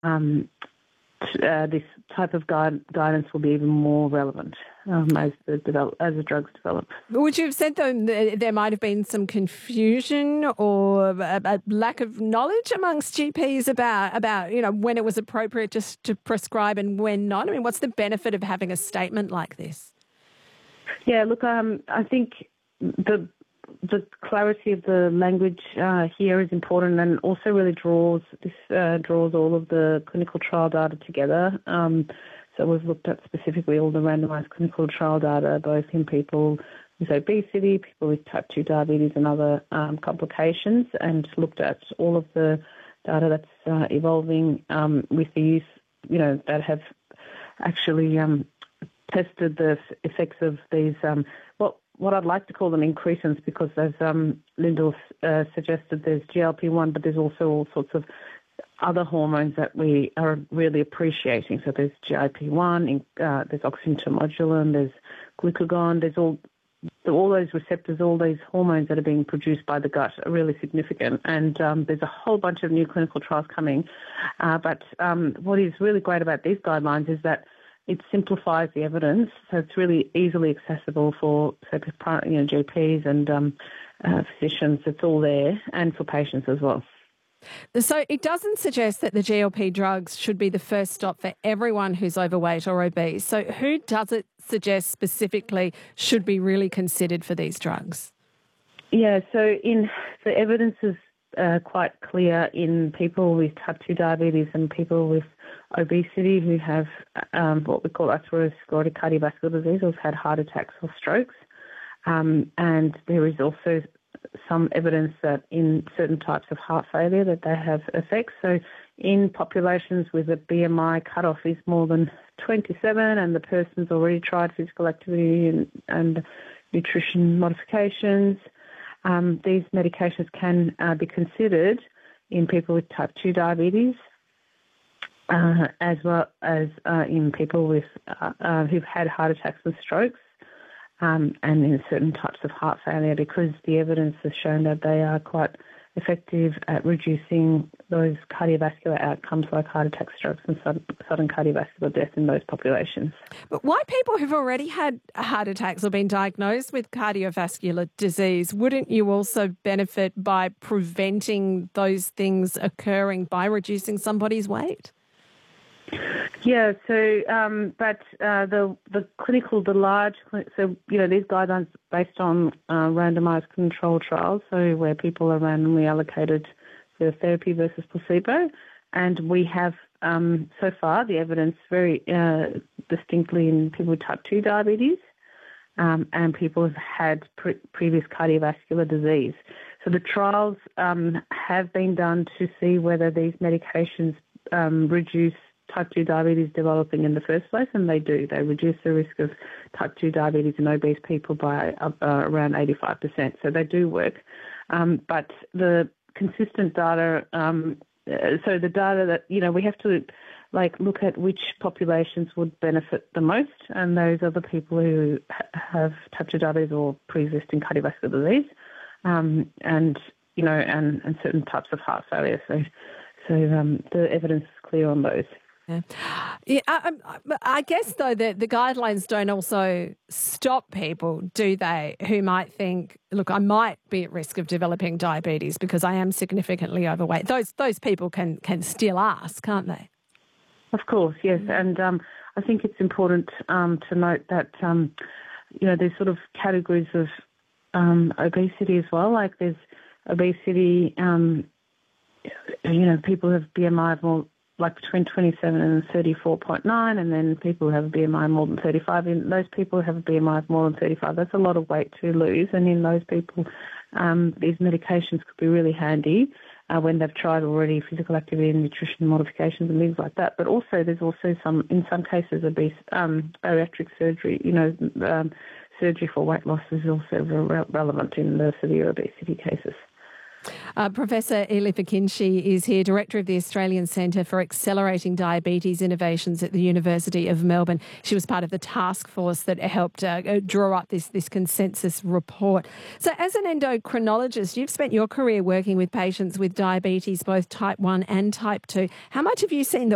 this type of guidance will be even more relevant as the drugs develop. Would you have said, though, there might have been some confusion or a lack of knowledge amongst GPs about when it was appropriate just to prescribe and when not? I mean, what's the benefit of having a statement like this? Yeah, look, I think the clarity of the language here is important, and also really draws all of the clinical trial data together. So we've looked at specifically all the randomised clinical trial data, both in people with obesity, people with type 2 diabetes and other complications, and looked at all of the data that's evolving with the use, that have actually tested the effects of these what I'd like to call them incretins, because as Lyndall suggested, there's GLP-1, but there's also all sorts of other hormones that we are really appreciating. So there's GLP-1, there's oxyntomodulin, there's glucagon, there's all those receptors, all these hormones that are being produced by the gut are really significant. And there's a whole bunch of new clinical trials coming. But what is really great about these guidelines is that it simplifies the evidence, so it's really easily accessible for GPs and physicians. It's all there, and for patients as well. So it doesn't suggest that the GLP drugs should be the first stop for everyone who's overweight or obese. So who does it suggest specifically should be really considered for these drugs? Yeah, so the evidence is quite clear in people with type 2 diabetes and people with obesity who have what we call atherosclerotic cardiovascular disease, or have had heart attacks or strokes. And there is also some evidence that in certain types of heart failure that they have effects. So in populations with a BMI cutoff is more than 27 and the person's already tried physical activity and nutrition modifications, these medications can be considered in people with type 2 diabetes, as well as in people with who've had heart attacks and strokes, and in certain types of heart failure, because the evidence has shown that they are quite effective at reducing those cardiovascular outcomes like heart attacks, strokes and sudden cardiovascular death in those populations. But why people who've already had heart attacks or been diagnosed with cardiovascular disease, wouldn't you also benefit by preventing those things occurring by reducing somebody's weight? Yeah, so the large, so these guidelines are based on randomised controlled trials, so where people are randomly allocated for therapy versus placebo, and we have so far the evidence very distinctly in people with type 2 diabetes and people who've had previous cardiovascular disease. So the trials have been done to see whether these medications reduce type 2 diabetes developing in the first place, and they do. They reduce the risk of type 2 diabetes in obese people by around 85%. So they do work. But the consistent data, so the data that, we have to look at which populations would benefit the most, and those are the people who have type 2 diabetes or pre-existing cardiovascular disease, and certain types of heart failure. So the evidence is clear on those. Yeah, I guess, though, that the guidelines don't also stop people, do they, who might think, look, I might be at risk of developing diabetes because I am significantly overweight. Those people can still ask, can't they? Of course, yes. And I think it's important to note that, there's sort of categories of obesity as well. Like there's obesity, people who have BMI of more between 27 and 34.9, and then people who have a BMI more than 35. In those people who have a BMI of more than 35, that's a lot of weight to lose. And in those people, these medications could be really handy when they've tried already physical activity and nutrition modifications and things like that. But also, there's also in some cases, bariatric surgery. Surgery for weight loss is also relevant in the severe obesity cases. Professor Elif Ekinci is here, Director of the Australian Centre for Accelerating Diabetes Innovations at the University of Melbourne. She was part of the task force that helped draw up this consensus report. So as an endocrinologist, you've spent your career working with patients with diabetes, both type 1 and type 2. How much have you seen that